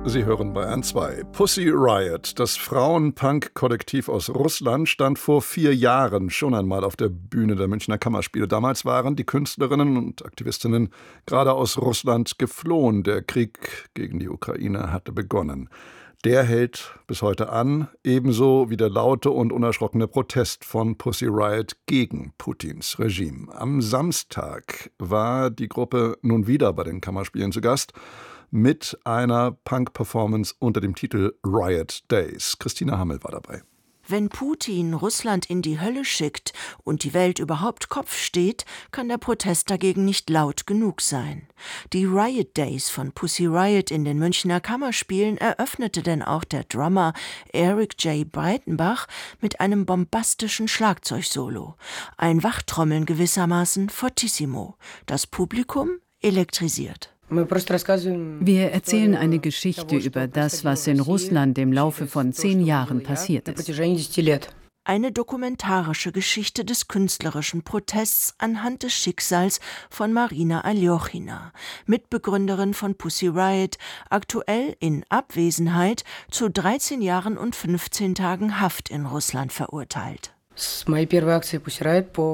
Sie hören Bayern 2. Pussy Riot, das Frauen-Punk-Kollektiv aus Russland, stand vor 4 Jahren schon einmal auf der Bühne der Münchner Kammerspiele. Damals waren die Künstlerinnen und Aktivistinnen gerade aus Russland geflohen. Der Krieg gegen die Ukraine hatte begonnen. Der hält bis heute an, ebenso wie der laute und unerschrockene Protest von Pussy Riot gegen Putins Regime. Am Samstag war die Gruppe nun wieder bei den Kammerspielen zu Gast mit einer Punk-Performance unter dem Titel Riot Days. Christina Hammel war dabei. Wenn Putin Russland in die Hölle schickt und die Welt überhaupt Kopf steht, kann der Protest dagegen nicht laut genug sein. Die Riot Days von Pussy Riot in den Münchner Kammerspielen eröffnete denn auch der Drummer Eric J. Breitenbach mit einem bombastischen Schlagzeugsolo. Ein Wachtrommeln gewissermaßen fortissimo. Das Publikum elektrisiert. Wir erzählen eine Geschichte über das, was in Russland im Laufe von 10 Jahren passiert ist. Eine dokumentarische Geschichte des künstlerischen Protests anhand des Schicksals von Marina Aljochina, Mitbegründerin von Pussy Riot, aktuell in Abwesenheit zu 13 Jahren und 15 Tagen Haft in Russland verurteilt.